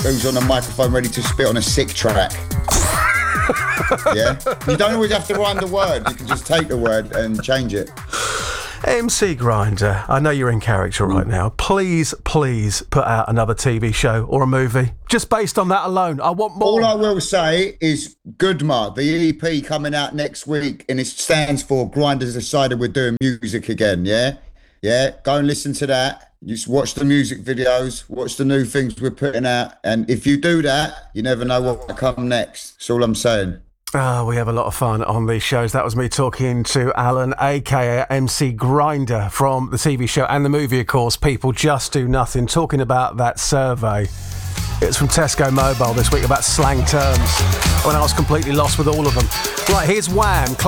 who's on a microphone ready to spit on a sick track. Yeah? You don't always have to rhyme the word. You can just take the word and change it. MC Grinder, I know you're in character right now. Please put out another TV show or a movie. Just based on that alone. I want more. All I will say is Goodma, the EP coming out next week, and it stands for Grinders Decided We're Doing Music Again, yeah? Yeah, go and listen to that. Just watch the music videos, watch the new things we're putting out. And if you do that, you never know what will come next. That's all I'm saying. We have a lot of fun on these shows. That was me talking to Alan, aka MC Grinder, from the TV show and the movie, of course, People Just Do Nothing, talking about that survey. It's from Tesco Mobile this week about slang terms, when I was completely lost with all of them. Right, here's Wham!